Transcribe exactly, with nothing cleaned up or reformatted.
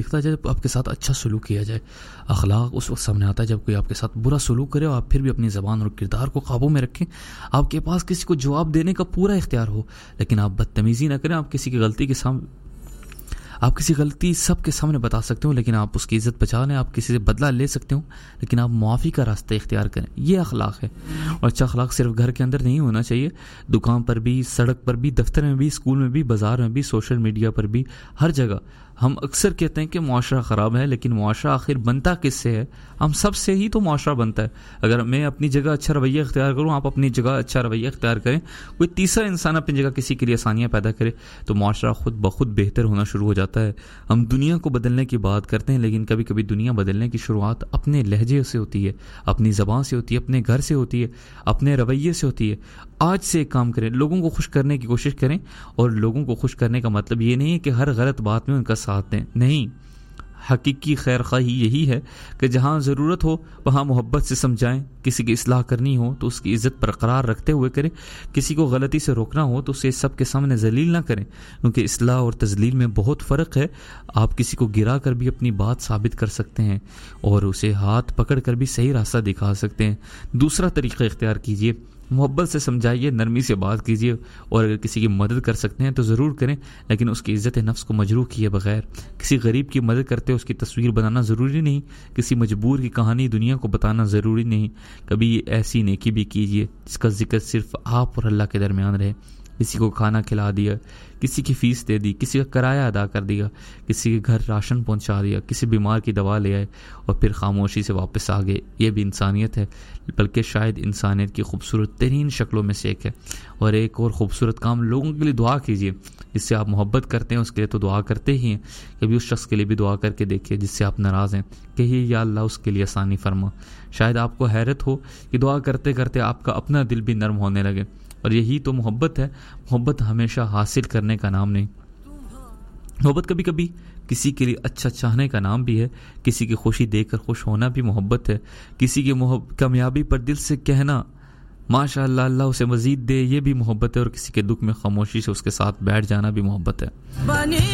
دکھتا ہے جب آپ کے ساتھ اچھا سلوک کیا جائے. اخلاق اس وقت سامنے آتا ہے جب کوئی آپ کے ساتھ برا سلوک کرے اور آپ پھر بھی اپنی زبان اور کردار کو قابو میں رکھیں. آپ کے پاس کسی کو جواب دینے کا پورا اختیار ہو لیکن آپ بدتمیزی نہ کریں. آپ کسی کی غلطی کے سامنے آپ کسی غلطی سب کے سامنے بتا سکتے ہو لیکن آپ اس کی عزت بچا لیں. آپ کسی سے بدلہ لے سکتے ہو لیکن آپ معافی کا راستہ اختیار کریں. یہ اخلاق ہے. اور اچھا اخلاق صرف گھر کے اندر نہیں ہونا چاہیے, دکان پر بھی, سڑک پر بھی, دفتر میں بھی, اسکول میں بھی, بازار میں بھی, سوشل میڈیا پر بھی, ہر جگہ. ہم اکثر کہتے ہیں کہ معاشرہ خراب ہے لیکن معاشرہ آخر بنتا کس سے ہے؟ ہم سب سے ہی تو معاشرہ بنتا ہے. اگر میں اپنی جگہ اچھا رویہ اختیار کروں, آپ اپنی جگہ اچھا رویہ اختیار کریں, کوئی تیسرا انسان اپنی جگہ کسی کے لیے آسانیاں پیدا کرے تو معاشرہ خود بخود بہتر ہونا شروع ہو جاتا ہے. ہم دنیا کو بدلنے کی بات کرتے ہیں لیکن کبھی کبھی دنیا بدلنے کی شروعات اپنے لہجے سے ہوتی ہے, اپنی زبان سے ہوتی ہے, اپنے گھر سے ہوتی ہے, اپنے رویے سے ہوتی ہے. آج سے ایک کام کریں, لوگوں کو خوش کرنے کی کوشش کریں. اور لوگوں کو خوش کرنے کا مطلب یہ نہیں ہے کہ ہر غلط بات میں ان کا ساتھ دیں, نہیں. حقیقی خیر خواہی یہی ہے کہ جہاں ضرورت ہو وہاں محبت سے سمجھائیں. کسی کی اصلاح کرنی ہو تو اس کی عزت برقرار رکھتے ہوئے کریں. کسی کو غلطی سے روکنا ہو تو اسے سب کے سامنے ذلیل نہ کریں, کیونکہ اصلاح اور تذلیل میں بہت فرق ہے. آپ کسی کو گرا کر بھی اپنی بات ثابت کر سکتے ہیں اور اسے ہاتھ پکڑ کر بھی صحیح راستہ دکھا سکتے ہیں. دوسرا طریقہ اختیار کیجیے, محبت سے سمجھائیے, نرمی سے بات کیجیے, اور اگر کسی کی مدد کر سکتے ہیں تو ضرور کریں لیکن اس کی عزت نفس کو مجروح کیے بغیر. کسی غریب کی مدد کرتے اس کی تصویر بنانا ضروری نہیں, کسی مجبور کی کہانی دنیا کو بتانا ضروری نہیں. کبھی ایسی نیکی بھی کیجیے جس کا ذکر صرف آپ اور اللہ کے درمیان رہے. کسی کو کھانا کھلا دیا, کسی کی فیس دے دی, کسی کا کرایہ ادا کر دیا, کسی کے گھر راشن پہنچا دیا, کسی بیمار کی دوا لے آئے اور پھر خاموشی سے واپس آ گئے. یہ بھی انسانیت ہے, بلکہ شاید انسانیت کی خوبصورت ترین شکلوں میں سے ایک ہے. اور ایک اور خوبصورت کام, لوگوں کے لیے دعا کیجیے. جس سے آپ محبت کرتے ہیں اس کے لیے تو دعا کرتے ہی ہیں, کبھی اس شخص کے لیے بھی دعا کر کے دیکھیے جس سے آپ ناراض ہیں. کہیے یا اللہ اس کے لیے آسانی فرما. شاید آپ کو حیرت ہو کہ دعا کرتے کرتے آپ کا اپنا دل بھی نرم ہونے لگے. اور یہی تو محبت ہے. محبت ہمیشہ حاصل کرنے کا نام نہیں, محبت کبھی کبھی کسی کے لیے اچھا چاہنے کا نام بھی ہے. کسی کی خوشی دیکھ کر خوش ہونا بھی محبت ہے. کسی کی محب... کامیابی پر دل سے کہنا ماشاء اللہ اللہ اسے مزید دے, یہ بھی محبت ہے. اور کسی کے دکھ میں خاموشی سے اس کے ساتھ بیٹھ جانا بھی محبت ہے.